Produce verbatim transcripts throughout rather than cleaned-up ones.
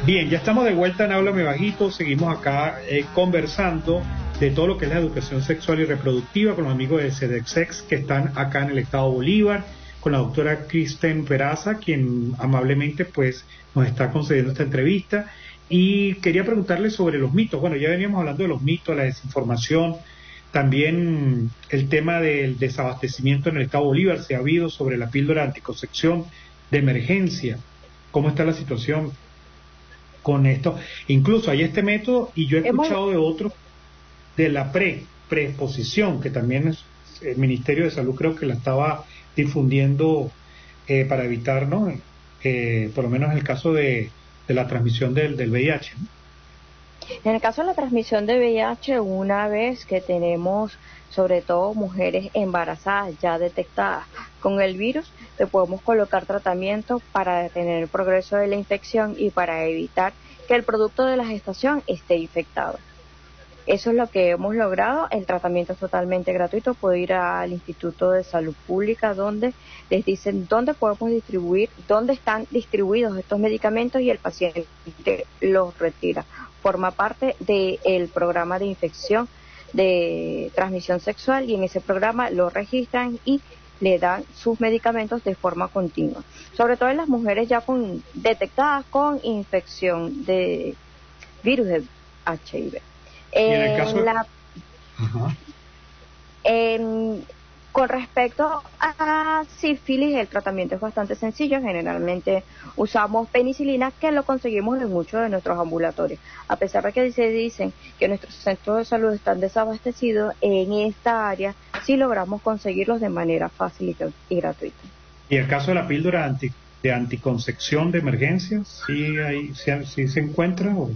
Bien, ya estamos de vuelta en Háblame Bajito, seguimos acá eh, conversando de todo lo que es la educación sexual y reproductiva con los amigos de SEDEXEX que están acá en el estado Bolívar, con la doctora Kristen Peraza, quien amablemente pues nos está concediendo esta entrevista, y quería preguntarle sobre los mitos. Bueno, ya veníamos hablando de los mitos, la desinformación, también el tema del desabastecimiento en el estado Bolívar, se ha habido sobre la píldora de anticoncepción de emergencia. ¿Cómo está la situación con esto? Incluso hay este método, y yo he escuchado de otros, de la pre, preexposición, que también es, el Ministerio de Salud creo que la estaba difundiendo eh, para evitar, ¿no? Eh, por lo menos en el caso de, de la transmisión del, del V I H, ¿no? En el caso de la transmisión de V I H, una vez que tenemos sobre todo mujeres embarazadas ya detectadas con el virus, le podemos colocar tratamiento para detener el progreso de la infección y para evitar que el producto de la gestación esté infectado. Eso es lo que hemos logrado. El tratamiento es totalmente gratuito. Puede ir al Instituto de Salud Pública, donde les dicen dónde podemos distribuir, dónde están distribuidos estos medicamentos, y el paciente los retira. Forma parte del programa de infección de transmisión sexual, y en ese programa lo registran y le dan sus medicamentos de forma continua, sobre todo en las mujeres ya con detectadas con infección de virus de H I V. ¿Y en el caso de... la... Ajá. En... Con respecto a sífilis, el tratamiento es bastante sencillo. Generalmente usamos penicilina, que lo conseguimos en muchos de nuestros ambulatorios. A pesar de que se dicen que nuestros centros de salud están desabastecidos, en esta área sí logramos conseguirlos de manera fácil y gratuita. ¿Y el caso de la píldora anti, de anticoncepción de emergencia, sí, hay, sí, sí se encuentra? ¿O?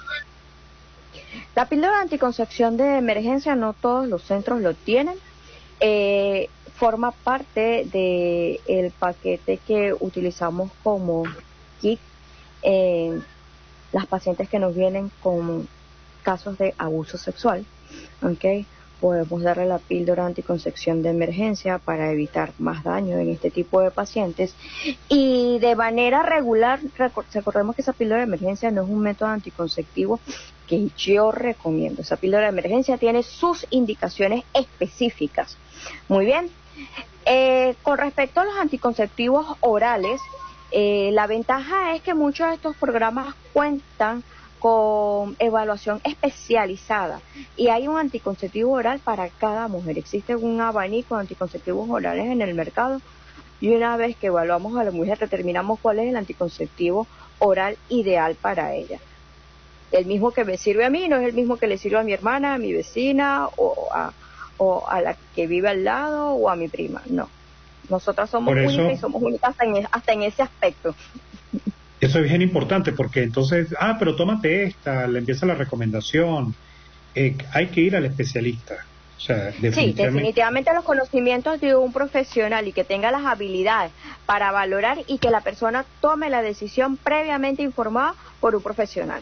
La píldora de anticoncepción de emergencia no todos los centros lo tienen. Eh, forma parte de el paquete que utilizamos como kit en las pacientes que nos vienen con casos de abuso sexual. ¿Okay? Podemos darle la píldora anticoncepción de emergencia para evitar más daño en este tipo de pacientes, y de manera regular. Recordemos que esa píldora de emergencia no es un método anticonceptivo que yo recomiendo. Esa píldora de emergencia tiene sus indicaciones específicas. Muy bien. Eh, con respecto a los anticonceptivos orales, eh, la ventaja es que muchos de estos programas cuentan con evaluación especializada, y hay un anticonceptivo oral para cada mujer. Existe un abanico de anticonceptivos orales en el mercado, y una vez que evaluamos a la mujer determinamos cuál es el anticonceptivo oral ideal para ella. El mismo que me sirve a mí no es el mismo que le sirve a mi hermana, a mi vecina, o a, o a la que vive al lado, o a mi prima. No, nosotras somos Por eso, únicas, y somos únicas hasta en, hasta en ese aspecto. Eso es bien importante, porque entonces, ah, pero tómate esta, le empieza la recomendación. Eh, hay que ir al especialista. O sea, definitivamente... Sí, definitivamente los conocimientos de un profesional, y que tenga las habilidades para valorar y que la persona tome la decisión previamente informada por un profesional.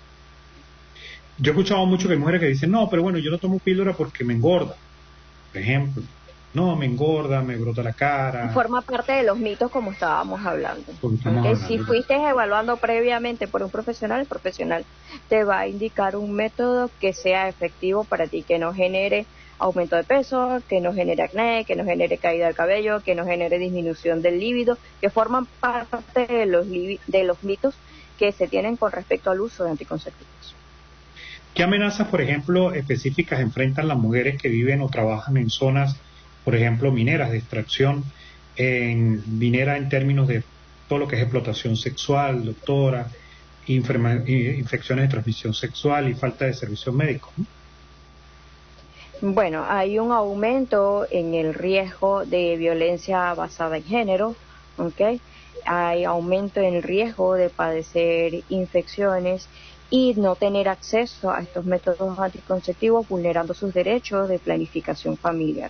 Yo he escuchado mucho que hay mujeres que dicen, no, pero bueno, yo no tomo píldora porque me engorda, por ejemplo. No, me engorda, me brota la cara. Forma parte de los mitos, como estábamos hablando. Estamos ¿Okay? hablando. Si fuiste evaluando previamente por un profesional, el profesional te va a indicar un método que sea efectivo para ti, que no genere aumento de peso, que no genere acné, que no genere caída del cabello, que no genere disminución del líbido, que forman parte de los, de los mitos que se tienen con respecto al uso de anticonceptivos. ¿Qué amenazas, por ejemplo, específicas enfrentan las mujeres que viven o trabajan en zonas, por ejemplo, mineras de extracción, en minera en términos de todo lo que es explotación sexual, doctora, inferma, infecciones de transmisión sexual y falta de servicios médicos, ¿no? Bueno, hay un aumento en el riesgo de violencia basada en género, ¿ok? Hay aumento en el riesgo de padecer infecciones y no tener acceso a estos métodos anticonceptivos, vulnerando sus derechos de planificación familiar.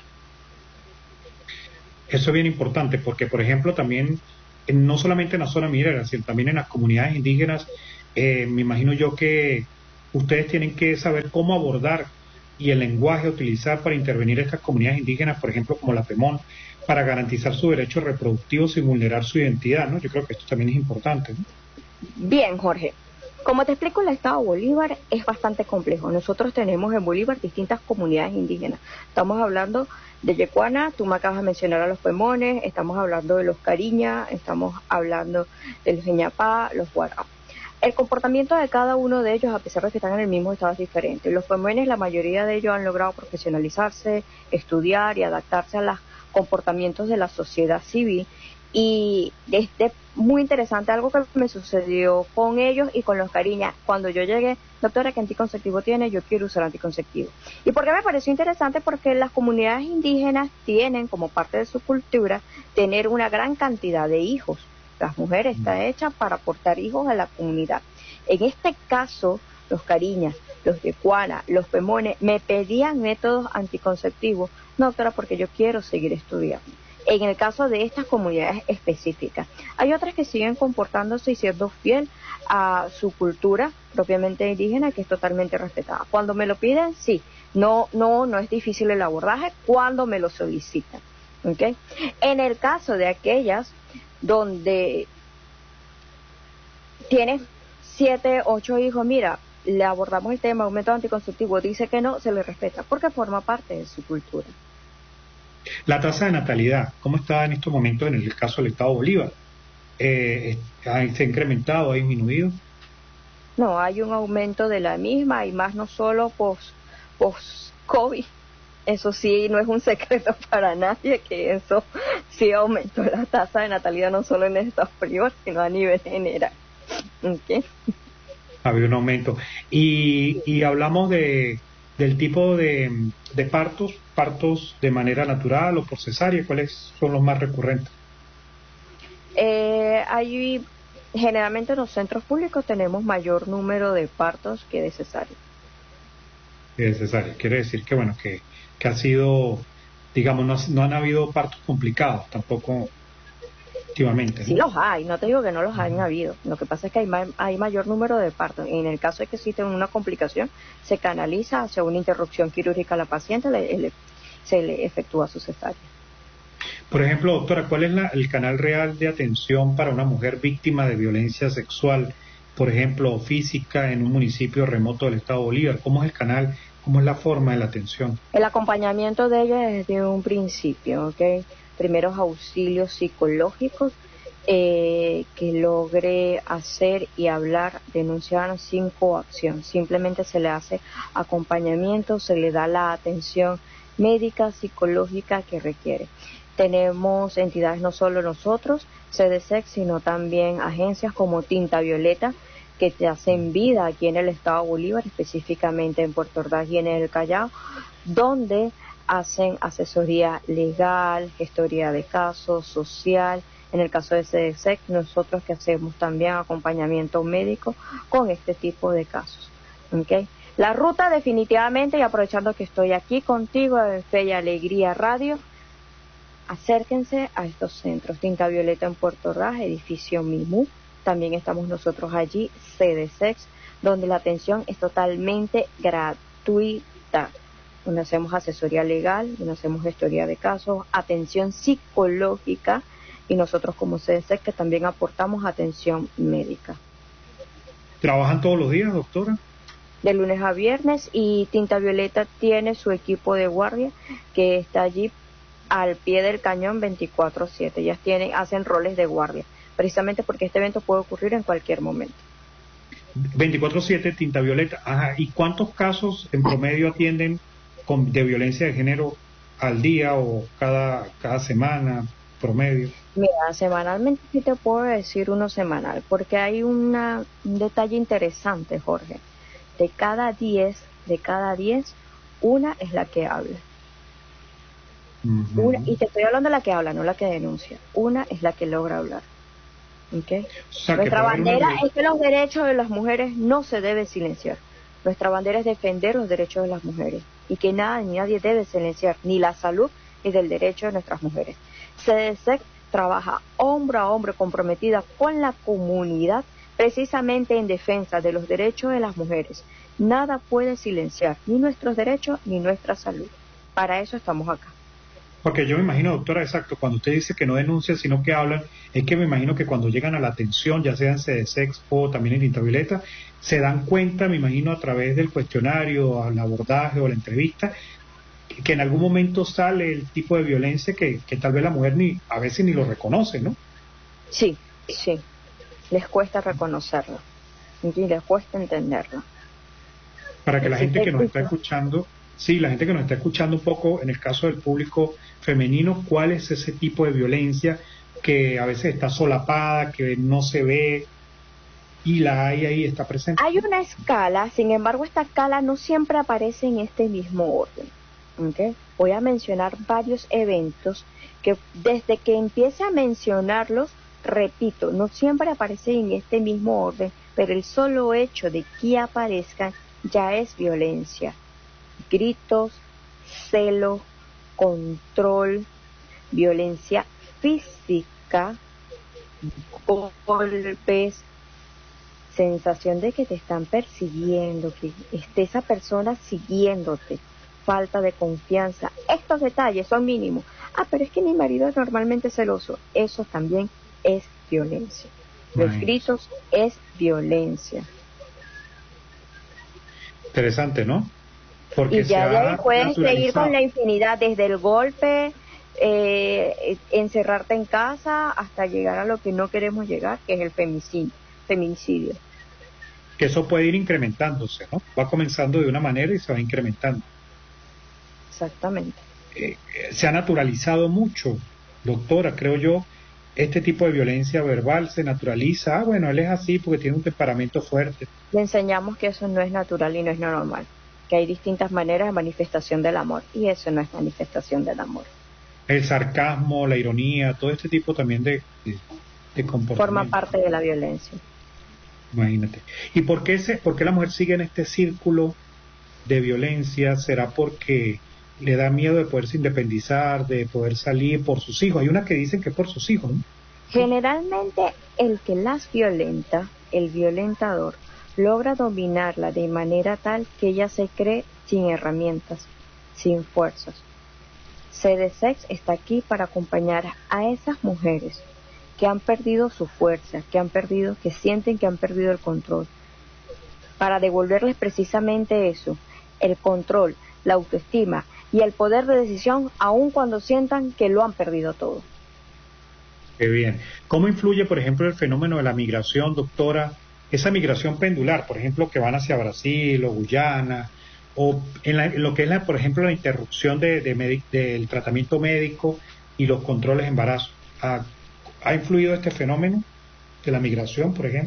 Eso es bien importante porque, por ejemplo, también, no solamente en la zona minera, sino también en las comunidades indígenas, eh, me imagino yo que ustedes tienen que saber cómo abordar y el lenguaje a utilizar para intervenir estas comunidades indígenas, por ejemplo, como la PEMON, para garantizar sus derechos reproductivos sin vulnerar su identidad, ¿no? Yo creo que esto también es importante, ¿no? Bien, Jorge. Como te explico, el estado Bolívar es bastante complejo. Nosotros tenemos en Bolívar distintas comunidades indígenas. Estamos hablando de Yecuana, tú me acabas de mencionar a los Pemones, estamos hablando de los Cariña, estamos hablando de los Jeñapá, los Guará. El comportamiento de cada uno de ellos, a pesar de que están en el mismo estado, es diferente. Los Pemones, la mayoría de ellos han logrado profesionalizarse, estudiar y adaptarse a los comportamientos de la sociedad civil. Y es muy interesante algo que me sucedió con ellos y con los Cariñas. Cuando yo llegué, doctora, ¿qué anticonceptivo tiene? Yo quiero usar anticonceptivo. ¿Y por qué me pareció interesante? Porque las comunidades indígenas tienen como parte de su cultura tener una gran cantidad de hijos. Las mujeres están hechas para aportar hijos a la comunidad. En este caso, los Cariñas, los Yecuana, los Pemones me pedían métodos anticonceptivos. No, doctora, porque yo quiero seguir estudiando. En el caso de estas comunidades específicas. Hay otras que siguen comportándose y siendo fiel a su cultura propiamente indígena, que es totalmente respetada. Cuando me lo piden, sí. No, no, no es difícil el abordaje cuando me lo solicitan. ¿Okay? En el caso de aquellas donde tienes siete, ocho hijos, mira, le abordamos el tema, un método anticonceptivo, dice que no, se le respeta, porque forma parte de su cultura. La tasa de natalidad, ¿cómo está en estos momentos en el caso del Estado Bolívar? Eh, ¿Se ha incrementado, ha disminuido? No, hay un aumento de la misma y más no solo post, post-COVID. Eso sí, no es un secreto para nadie que eso sí aumentó la tasa de natalidad no solo en el Estado Bolívar, sino a nivel general. ¿Okay? Había un aumento. Y, y hablamos de del tipo de, de partos, partos de manera natural o por cesárea, ¿cuáles son los más recurrentes? Eh, hay, generalmente en los centros públicos tenemos mayor número de partos que de cesárea. De cesárea, quiere decir que bueno, que, que ha sido, digamos, no, no han habido partos complicados tampoco últimamente, ¿no? Sí los hay, no te digo que no los hayan habido. Lo que pasa es que hay, ma hay mayor número de partos. En el caso de que existe una complicación, se canaliza hacia una interrupción quirúrgica a la paciente, le, le, se le efectúa su cesárea. Por ejemplo, doctora, ¿cuál es la, el canal real de atención para una mujer víctima de violencia sexual, por ejemplo, física, en un municipio remoto del Estado Bolívar? ¿Cómo es el canal, cómo es la forma de la atención? El acompañamiento de ella desde un principio, ¿ok? Primeros auxilios psicológicos, eh, que logre hacer y hablar, denunciar sin coacción. Simplemente se le hace acompañamiento, se le da la atención médica, psicológica que requiere. Tenemos entidades, no solo nosotros, C D C, sino también agencias como Tinta Violeta, que te hacen vida aquí en el Estado Bolívar, específicamente en Puerto Ordaz y en el Callao, donde hacen asesoría legal, gestoría de casos, social. En el caso de C D C, nosotros que hacemos también acompañamiento médico con este tipo de casos. ¿Okay? La ruta definitivamente, y aprovechando que estoy aquí contigo en Fe y Alegría Radio, acérquense a estos centros. Tinta Violeta en Puerto Ordaz, edificio Mimú. También estamos nosotros allí, C D C, donde la atención es totalmente gratuita, donde hacemos asesoría legal, donde hacemos gestoría de casos, atención psicológica, y nosotros como C D C que también aportamos atención médica. ¿Trabajan todos los días, doctora? De lunes a viernes, y Tinta Violeta tiene su equipo de guardia que está allí al pie del cañón veinticuatro siete. Ellas tienen, hacen roles de guardia, precisamente porque este evento puede ocurrir en cualquier momento. veinticuatro siete Tinta Violeta. Ajá. ¿Y cuántos casos en promedio atienden con, de violencia de género al día o cada, cada semana promedio? Mira, semanalmente sí te puedo decir uno semanal, porque hay una, un detalle interesante, Jorge. De cada diez, de cada diez, una es la que habla. Uh-huh. Una, y te estoy hablando de la que habla, no la que denuncia. Una es la que logra hablar. ¿Okay? O sea, Nuestra bandera una... es que los derechos de las mujeres no se deben silenciar. Nuestra bandera es defender los derechos de las mujeres, y que nada ni nadie debe silenciar, ni la salud ni del derecho de nuestras mujeres. C D C trabaja hombro a hombro, comprometida con la comunidad, precisamente en defensa de los derechos de las mujeres. Nada puede silenciar ni nuestros derechos ni nuestra salud. Para eso estamos acá. Porque yo me imagino, doctora, exacto, cuando usted dice que no denuncian, sino que hablan, es que me imagino que cuando llegan a la atención, ya sea en Sedesex o también en Intravioleta, se dan cuenta, me imagino, a través del cuestionario, al abordaje o la entrevista, que, que en algún momento sale el tipo de violencia que, que tal vez la mujer ni a veces ni lo reconoce, ¿no? Sí, sí, les cuesta reconocerlo y les cuesta entenderlo. Para que la gente que nos está escuchando, sí, la gente que nos está escuchando un poco, en el caso del público femenino, ¿cuál es ese tipo de violencia que a veces está solapada, que no se ve y la hay ahí, está presente? Hay una escala, sin embargo, esta escala no siempre aparece en este mismo orden. ¿Okay? Voy a mencionar varios eventos que desde que empiece a mencionarlos, repito, no siempre aparecen en este mismo orden, pero el solo hecho de que aparezcan ya es violencia. Gritos, celo, control, violencia física, golpes, sensación de que te están persiguiendo, que esté esa persona siguiéndote, falta de confianza. Estos detalles son mínimos. Ah, pero es que mi marido es normalmente celoso. Eso también es violencia. Los Ay. gritos es violencia. Interesante, ¿no? Porque Y ya de ahí puedes seguir con la naturalizado. infinidad, desde el golpe, eh, encerrarte en casa, hasta llegar a lo que no queremos llegar, que es el femicidio. feminicidio. Que eso puede ir incrementándose, ¿no? Va comenzando de una manera y se va incrementando. Exactamente. Eh, eh, se ha naturalizado mucho, doctora, creo yo, este tipo de violencia verbal se naturaliza. Ah, bueno, él es así porque tiene un temperamento fuerte. Le enseñamos que eso no es natural y no es normal, que hay distintas maneras de manifestación del amor, y eso no es manifestación del amor. El sarcasmo, la ironía, todo este tipo también de, de, de comportamiento. Forma parte de la violencia. Imagínate. ¿Y por qué, se, por qué la mujer sigue en este círculo de violencia? ¿Será porque le da miedo de poderse independizar, de poder salir por sus hijos? Hay unas que dicen que es por sus hijos, ¿no? Generalmente el que las violenta, el violentador, logra dominarla de manera tal que ella se cree sin herramientas, sin fuerzas. Sedesex está aquí para acompañar a esas mujeres que han perdido su fuerza, que han perdido, que sienten que han perdido el control, para devolverles precisamente eso, el control, la autoestima y el poder de decisión, aun cuando sientan que lo han perdido todo. Qué bien. ¿Cómo influye, por ejemplo, el fenómeno de la migración, doctora? Esa migración pendular, por ejemplo, que van hacia Brasil o Guyana, o en, la, en lo que es, la, por ejemplo, la interrupción de, de medic, del tratamiento médico y los controles de embarazo. ¿Ha, ¿Ha influido este fenómeno de la migración, por ejemplo?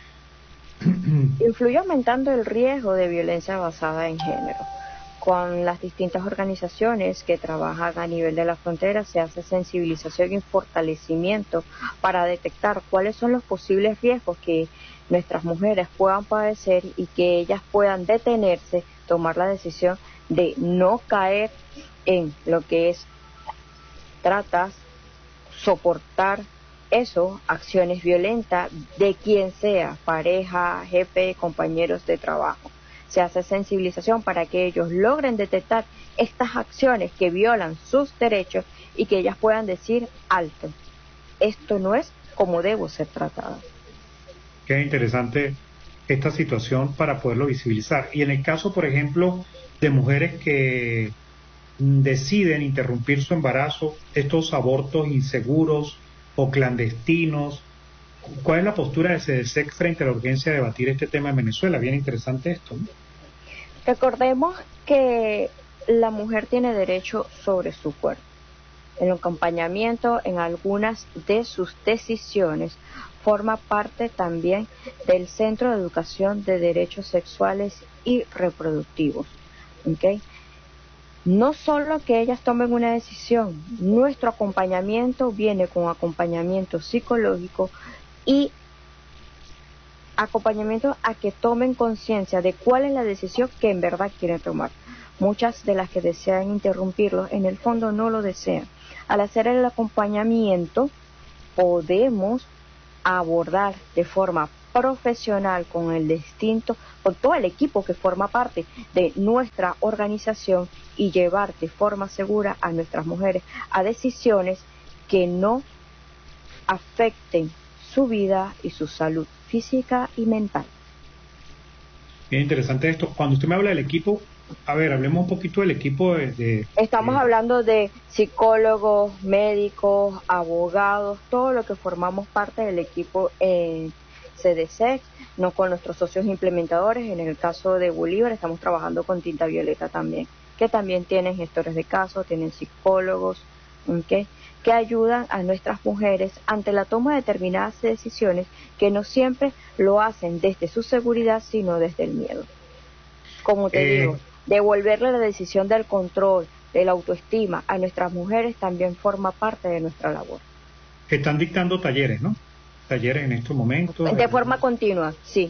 Influye aumentando el riesgo de violencia basada en género. Con las distintas organizaciones que trabajan a nivel de la frontera se hace sensibilización y fortalecimiento para detectar cuáles son los posibles riesgos que nuestras mujeres puedan padecer y que ellas puedan detenerse, tomar la decisión de no caer en lo que es tratas, soportar eso, acciones violentas de quien sea, pareja, jefe, compañeros de trabajo. Se hace sensibilización para que ellos logren detectar estas acciones que violan sus derechos y que ellas puedan decir alto, esto no es como debo ser tratada. Qué interesante esta situación para poderlo visibilizar. Y en el caso, por ejemplo, de mujeres que deciden interrumpir su embarazo, estos abortos inseguros o clandestinos, ¿cuál es la postura de Sedesex frente a la urgencia de debatir este tema en Venezuela? Bien interesante esto, ¿no? Recordemos que la mujer tiene derecho sobre su cuerpo. El acompañamiento en algunas de sus decisiones forma parte también del Centro de Educación de Derechos Sexuales y Reproductivos. ¿Okay? No solo que ellas tomen una decisión, nuestro acompañamiento viene con acompañamiento psicológico y acompañamiento a que tomen conciencia de cuál es la decisión que en verdad quieren tomar. Muchas de las que desean interrumpirlo, en el fondo no lo desean. Al hacer el acompañamiento, podemos abordar de forma profesional con el distinto, con todo el equipo que forma parte de nuestra organización y llevar de forma segura a nuestras mujeres a decisiones que no afecten su vida y su salud física y mental. Bien interesante esto. Cuando usted me habla del equipo, a ver, hablemos un poquito del equipo de... de Estamos de... hablando de psicólogos, médicos, abogados, todo lo que formamos parte del equipo en C D C, no con nuestros socios implementadores. En el caso de Bolívar estamos trabajando con Tinta Violeta también, que también tienen gestores de casos, tienen psicólogos, ¿okay?, que ayudan a nuestras mujeres ante la toma de determinadas decisiones que no siempre lo hacen desde su seguridad, sino desde el miedo. Como te eh... digo, devolverle la decisión del control, de la autoestima a nuestras mujeres también forma parte de nuestra labor. Están dictando talleres, ¿no? Talleres en estos momentos. De forma continua, sí.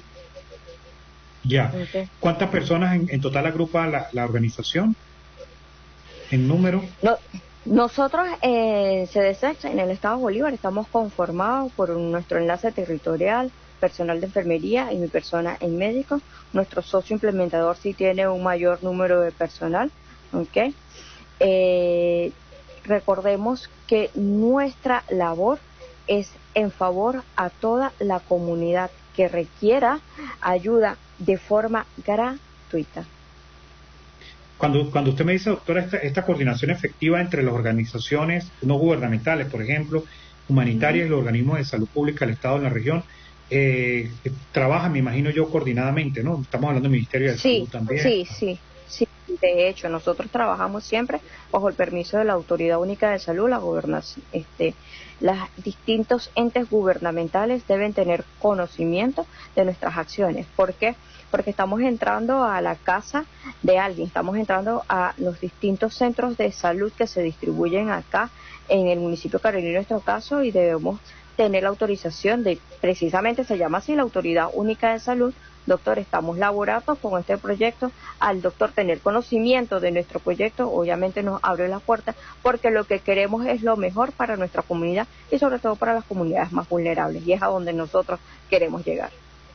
Ya. Okay. ¿Cuántas personas en, en total agrupa la, la organización? ¿En número? No, nosotros en C D C, en el Estado Bolívar, estamos conformados por nuestro enlace territorial, personal de enfermería y mi persona en médico. Nuestro socio implementador sí tiene un mayor número de personal, ¿ok? Eh, recordemos que nuestra labor es en favor a toda la comunidad que requiera ayuda de forma gratuita. Cuando, cuando usted me dice, doctora, esta, esta coordinación efectiva entre las organizaciones no gubernamentales, por ejemplo, humanitarias, uh-huh, y los organismos de salud pública del Estado en la región, eh, trabaja, me imagino yo, coordinadamente, ¿no? Estamos hablando del Ministerio de sí, Salud también. Sí, sí, sí. De hecho, nosotros trabajamos siempre bajo el permiso de la Autoridad Única de Salud, la gobernación. Este, los distintos entes gubernamentales deben tener conocimiento de nuestras acciones. ¿Por qué? Porque estamos entrando a la casa de alguien, estamos entrando a los distintos centros de salud que se distribuyen acá en el municipio Carolina, en nuestro caso, y debemos tener la autorización de, precisamente se llama así, la Autoridad Única de Salud. Doctor, estamos laborando con este proyecto. Al doctor tener conocimiento de nuestro proyecto, obviamente nos abre las puertas, porque lo que queremos es lo mejor para nuestra comunidad y sobre todo para las comunidades más vulnerables, y es a donde nosotros queremos llegar.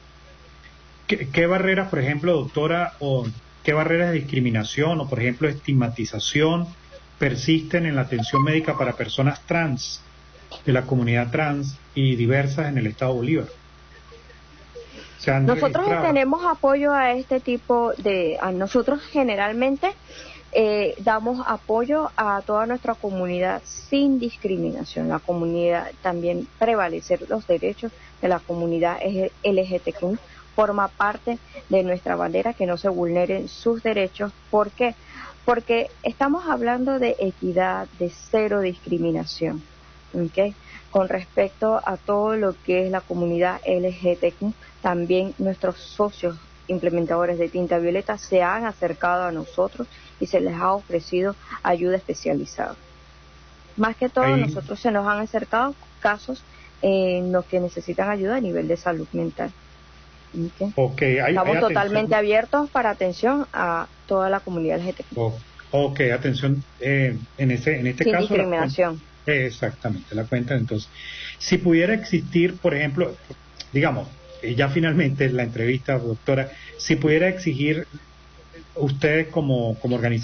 ¿Qué, qué barreras, por ejemplo, doctora, o qué barreras de discriminación o, por ejemplo, estigmatización persisten en la atención médica para personas trans, de la comunidad trans y diversas en el Estado Bolívar? Nosotros tenemos apoyo a este tipo de... A nosotros generalmente eh, damos apoyo a toda nuestra comunidad sin discriminación. La comunidad, también prevalecer los derechos de la comunidad L G B T Q forma parte de nuestra bandera, que no se vulneren sus derechos. ¿Por qué? Porque estamos hablando de equidad, de cero discriminación, ¿ok? Con respecto a todo lo que es la comunidad L G B T Q, también nuestros socios implementadores de Tinta Violeta se han acercado a nosotros y se les ha ofrecido ayuda especializada. Más que todo, Ahí. nosotros se nos han acercado casos en los que necesitan ayuda a nivel de salud mental. ¿Okay? Okay. Hay, Estamos hay totalmente abiertos para atención a toda la comunidad L G B T Q. Oh, ok, atención, eh, en, ese, en este Sin caso... discriminación. La, eh, exactamente, la cuenta. Entonces, si pudiera existir, por ejemplo, digamos, ya finalmente la entrevista, doctora, si pudiera exigir ustedes como, como organización,